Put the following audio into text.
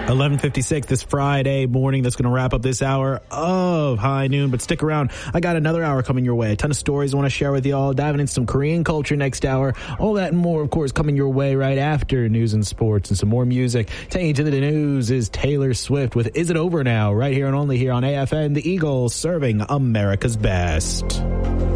11:56 this Friday morning. That's going to wrap up this hour of High Noon. But stick around. I got another hour coming your way. A ton of stories I want to share with you all. Diving into some Korean culture next hour. All that and more, of course, coming your way right after news and sports and some more music. Taking you to the news is Taylor Swift with Is It Over Now? Right here and only here on AFN, the Eagles serving America's best.